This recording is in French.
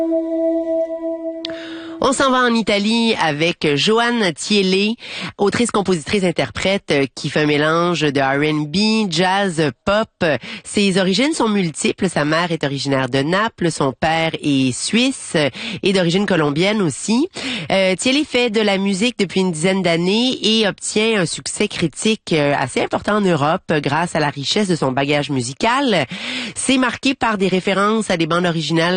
On s'en va en Italie avec Joanne Thielé, autrice, compositrice, interprète qui fait un mélange de R&B, jazz, pop. Ses origines sont multiples. Sa mère est originaire de Naples, son père est suisse et d'origine colombienne aussi. Thielé fait de la musique depuis une dizaine d'années et obtient un succès critique assez important en Europe grâce à la richesse de son bagage musical. C'est marqué par des références à des bandes originales